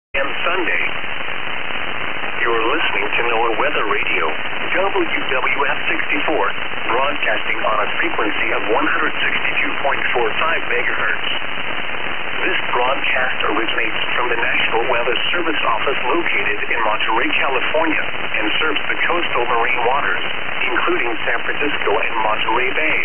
and Sunday. You're listening to NOAA Weather Radio, WWF 64, broadcasting on a frequency of 162.45 megahertz. This broadcast originates from the National Weather Service Office located in Monterey, California, and serves the coastal marine waters, including San Francisco and Monterey Bay.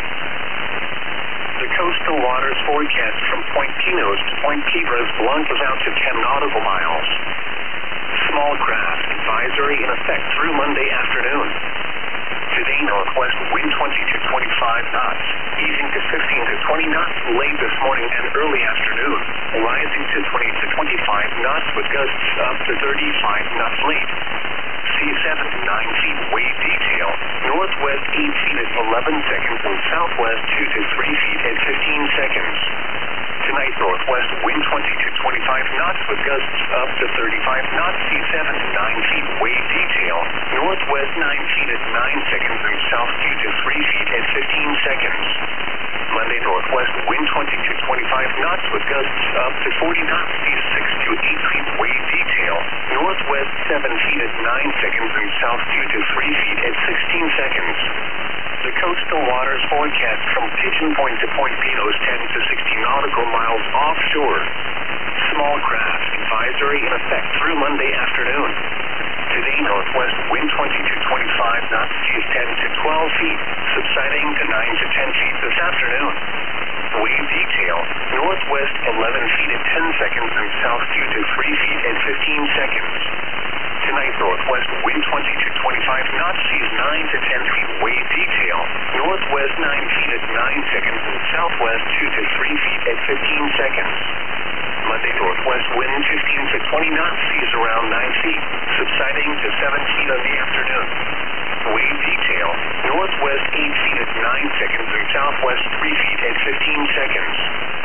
The coastal waters forecast from Point Pinos to Point Piedras Blancas out to 10 nautical miles. Small craft advisory in effect through Monday afternoon. Today, northwest wind 20 to 25 knots, easing to 15 to 20 knots late this morning and early afternoon, rising to 20 to 25 knots with gusts up to 35 knots late. Sea 7 to 9 feet wave detail, northwest 8 feet at 11 seconds and southwest 2 to 3 feet at 15 seconds. Tonight, northwest wind 20 to 25 knots with gusts up to 35 knots, sea 7 to 9 feet wave detail, northwest 9 feet at 9 seconds and south 2 to 3 feet at 15 seconds. Monday, northwest wind 20 to 25 knots with gusts up to 40 knots, sea 6 to 8 feet wave detail, northwest 7 feet at 9 seconds and south 2 to 3 feet at 16 seconds. The coastal waters forecast from Pigeon Point to Point Pinos 10 to 60 nautical miles offshore. Small craft advisory in effect through Monday afternoon. Today, northwest wind 20 to 25 knots, seas 10 to 12 feet, subsiding to 9 to 10 feet this afternoon. Wave detail, northwest 11 feet at 10 seconds and south 2 to 3 feet at 15 seconds. Tonight, northwest wind 20 to 25 knots, seas 9 to 10 feet wave detail, northwest 9 feet at 9 seconds and southwest 2 to 3 feet at 15 seconds. Monday, northwest wind 15 to 20 knots, seas around 9 feet, subsiding to 7 feet on the afternoon. Wave detail, northwest 8 feet at 9 seconds and southwest 3 feet at 15 seconds.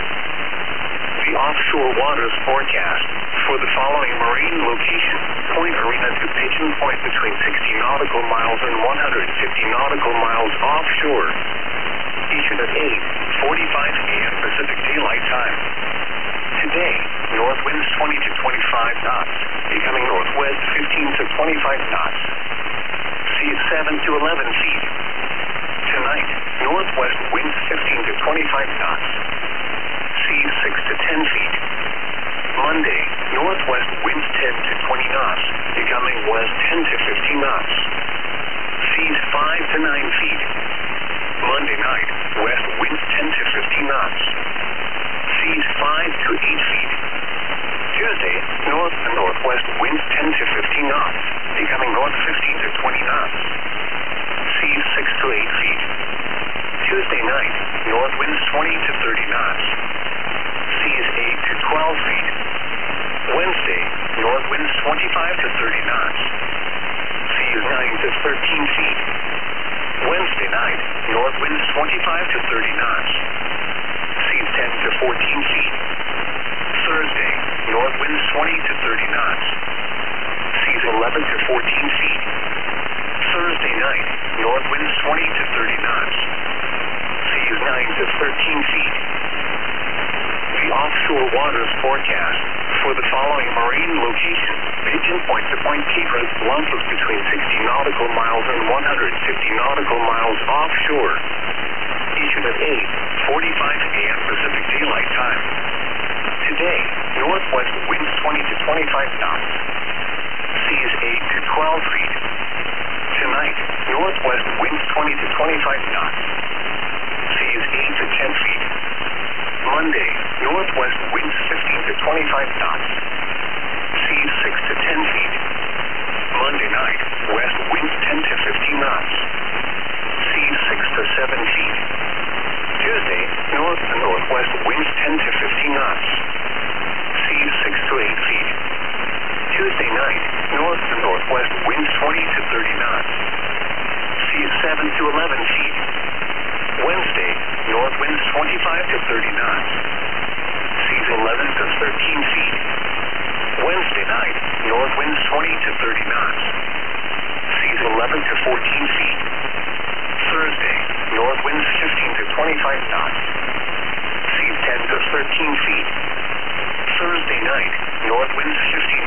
The offshore waters forecast for the following marine location: Point Arena to Pigeon Point between 60 nautical miles and 150 nautical miles offshore. Issued at 8:45 a.m. Pacific Daylight Time. Today, north winds 20 to 25 knots, becoming northwest 15 to 25 knots. Sea 7 to 11 feet. Tonight, northwest winds 15 to 25 knots. Sea 6 to 10 feet. Monday, northwest winds 10 to 20 knots, becoming west 10 to 15 knots. Seas 5 to 9 feet. Monday night, west winds 10 to 15 knots. Seas 5 to 8 feet. Tuesday, north and northwest winds 10 to 15 knots, becoming north 15 to 20 knots. Seas 6 to 8 feet. Tuesday night, north winds 20 to 30 knots. Seas 8 to 12 feet. Wednesday, north winds 25 to 30 knots. Seas 9 to 13 feet. Wednesday night, north winds 25 to 30 knots. Seas 10 to 14 feet. Thursday, north winds 20 to 30 knots. Seas 11 to 14 feet. Thursday night, north winds 20 to 30 knots. Seas 9 to 13 feet. The offshore waters forecast for the following marine location: Pigeon Point to Point Piedras Blancas between 60 nautical miles and 150 nautical miles offshore. Issued at 8:45 a.m. Pacific Daylight Time. Today, northwest winds 20 to 25 knots. Seas 8 to 12 feet. Tonight, northwest winds 20 to 25 knots. Seas 8 to 10 feet. Monday, northwest winds 15 to 25 knots. Seas 6 to 10 feet. Monday night, west winds 10 to 15 knots. Seas 6 to 7 feet. Tuesday, north and northwest winds 10 to 15 knots. Seas 6 to 8 feet. Tuesday night, north and northwest winds 20 to 30 knots. Seas 7 to 11 feet. Wednesday, north winds 25 to 30 knots. Seas 11 to 13 feet. Wednesday night, north winds 20 to 30 knots. Seas 11 to 14 feet. Thursday, north winds 15 to 25 knots. Seas 10 to 13 feet. Thursday night, north winds 15